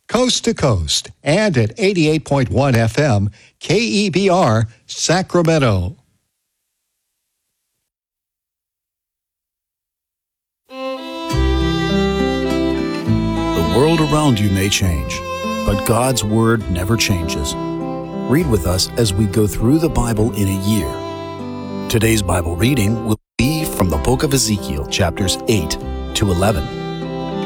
coast to coast, and at 88.1 FM, KEBR, Sacramento. The world around you may change, but God's Word never changes. Read with us as we go through the Bible in a year. Today's Bible reading will be from the book of Ezekiel, chapters 8 to 11.